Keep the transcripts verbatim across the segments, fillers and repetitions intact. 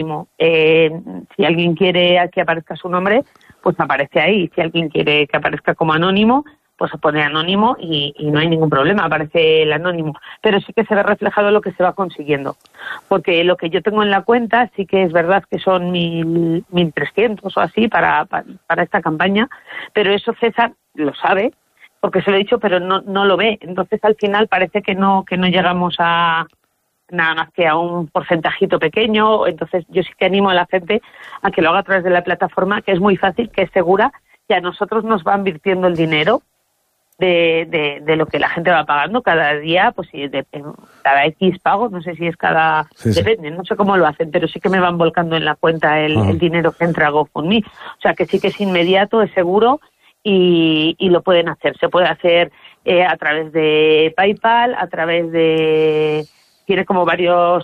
Eh, si alguien quiere que aparezca su nombre, pues aparece ahí. Si alguien quiere que aparezca como anónimo, pues se pone anónimo y, y no hay ningún problema, aparece el anónimo. Pero sí que se ve reflejado lo que se va consiguiendo. Porque lo que yo tengo en la cuenta sí que es verdad que son mil, mil trescientos o así para, para, para esta campaña, pero eso César lo sabe, porque se lo he dicho, pero no, no lo ve. Entonces al final parece que no, que no llegamos a nada más que a un porcentajito pequeño. Entonces yo sí que animo a la gente a que lo haga a través de la plataforma, que es muy fácil, que es segura, que a nosotros nos va invirtiendo el dinero de, de, de lo que la gente va pagando cada día, pues si de, cada X pagos, no sé si es cada, sí, depende, sí. No sé cómo lo hacen, pero sí que me van volcando en la cuenta el, el dinero que entra a GoFundMe. O sea que sí que es inmediato, es seguro y, y lo pueden hacer. Se puede hacer eh, a través de PayPal, a través de... Tiene como varios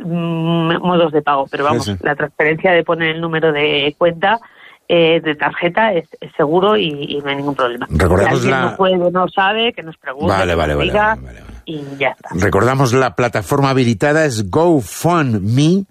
mm, modos de pago, pero vamos, sí, sí. La transferencia de poner el número de cuenta eh, de tarjeta es, es seguro y, y no hay ningún problema. Recordamos si alguien la... no puede, no sabe, que nos pregunte, vale, vale, que nos vale, diga, vale, vale, vale. Y ya está. Recordamos la plataforma habilitada es GoFundMe,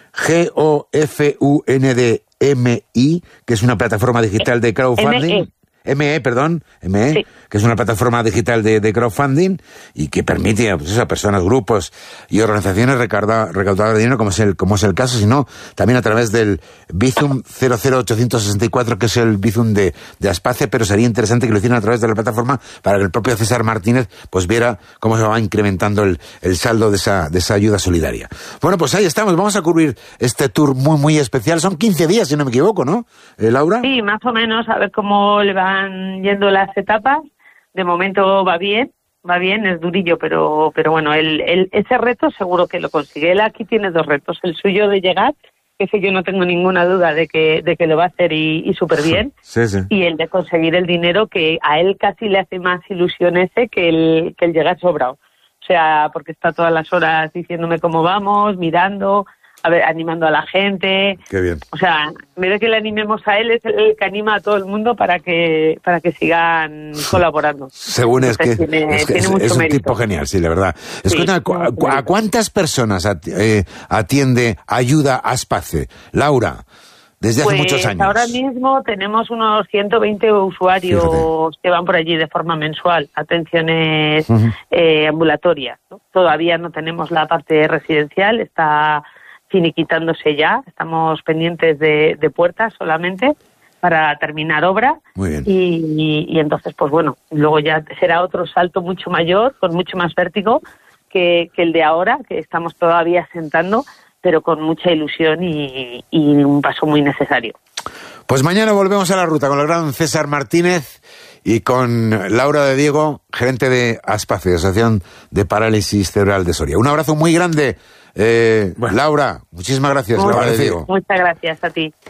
G O F U N D M I, que es una plataforma digital de crowdfunding. M E. M E, perdón, M E, sí. Que es una plataforma digital de, de crowdfunding y que permite pues eso, a personas, grupos y organizaciones recaudar, recaudar dinero, como es el como es el caso, sino también a través del Bizum cero cero ocho seis cuatro, que es el Bizum de, de Aspace, pero sería interesante que lo hicieran a través de la plataforma para que el propio César Martínez pues viera cómo se va incrementando el, el saldo de esa, de esa ayuda solidaria. Bueno, pues ahí estamos, vamos a cubrir este tour muy, muy especial. Son quince días, si no me equivoco, ¿no, eh, Laura? Sí, más o menos, a ver cómo le van yendo las etapas. De momento va bien, va bien, es durillo, pero pero bueno, el, el, ese reto seguro que lo consigue. Él aquí tiene dos retos, el suyo de llegar, que ese yo no tengo ninguna duda de que de que lo va a hacer y, y súper bien, sí, sí. Y el de conseguir el dinero, que a él casi le hace más ilusión ese que el, que el llegar sobrado. O sea, porque está todas las horas diciéndome cómo vamos, mirando... A ver, animando a la gente. Qué bien. O sea, en vez de que le animemos a él, es el que anima a todo el mundo para que para que sigan colaborando. Según es que, tiene, es, que tiene es, mucho es un mérito. tipo genial, sí, la verdad. Sí, Escucha, ¿cu ¿a cuántas personas eh, atiende Ayuda Aspace? Laura, desde hace pues muchos años. Ahora mismo tenemos unos ciento veinte usuarios. Fíjate. Que van por allí de forma mensual, atenciones uh-huh. eh, ambulatorias, ¿no? Todavía no tenemos la parte residencial, está finiquitándose ya, estamos pendientes de, de puertas solamente para terminar obra. Muy bien. Y, y, y entonces, pues bueno, luego ya será otro salto mucho mayor, con mucho más vértigo que, que el de ahora, que estamos todavía sentando, pero con mucha ilusión y, y un paso muy necesario. Pues mañana volvemos a la ruta con el gran César Martínez y con Laura de Diego, gerente de Aspace, Asociación de Parálisis Cerebral de Soria. Un abrazo muy grande, eh, bueno. Laura. Muchísimas gracias, Muy Laura bien. de Diego. Muchas gracias a ti.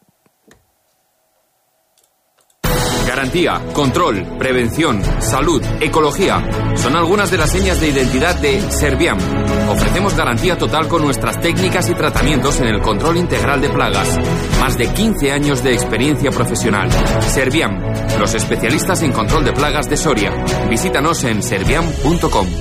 Garantía, control, prevención, salud, ecología. Son algunas de las señas de identidad de Serviam. Ofrecemos garantía total con nuestras técnicas y tratamientos en el control integral de plagas. Más de quince años de experiencia profesional. Serviam, los especialistas en control de plagas de Soria. Visítanos en serviam punto com.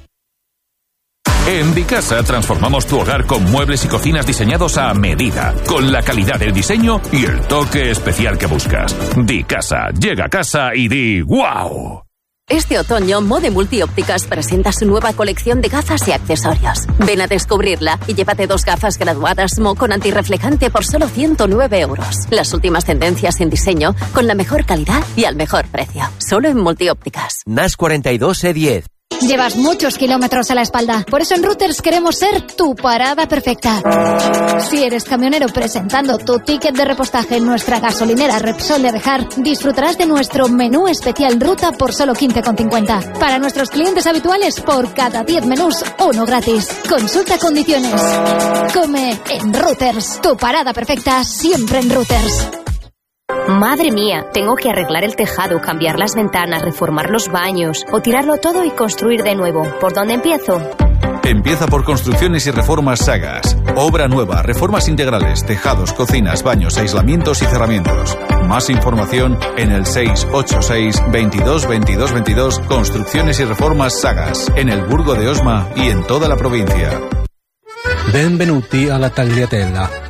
En Dicasa transformamos tu hogar con muebles y cocinas diseñados a medida, con la calidad del diseño y el toque especial que buscas. Dicasa, llega a casa y di ¡guau! Este otoño, Mode Multiópticas presenta su nueva colección de gafas y accesorios. Ven a descubrirla y llévate dos gafas graduadas M O con antirreflejante por solo ciento nueve euros. Las últimas tendencias en diseño con la mejor calidad y al mejor precio. Solo en Multiópticas. N A S cuarenta y dos E diez. Llevas muchos kilómetros a la espalda. Por eso en Routers queremos ser tu parada perfecta. Si eres camionero presentando tu ticket de repostaje en nuestra gasolinera Repsol de Abejar, disfrutarás de nuestro menú especial ruta por solo quince con cincuenta. Para nuestros clientes habituales, por cada diez menús, uno gratis. Consulta condiciones. Come en Routers. Tu parada perfecta siempre en Routers. Madre mía, tengo que arreglar el tejado, cambiar las ventanas, reformar los baños o tirarlo todo y construir de nuevo. ¿Por dónde empiezo? Empieza por Construcciones y Reformas Sagas. Obra nueva, reformas integrales, tejados, cocinas, baños, aislamientos y cerramientos. Más información en el seis ocho seis, veintidós, veintidós, veintidós. Construcciones y Reformas Sagas. En el Burgo de Osma y en toda la provincia. Benvenuti alla Tagliatella.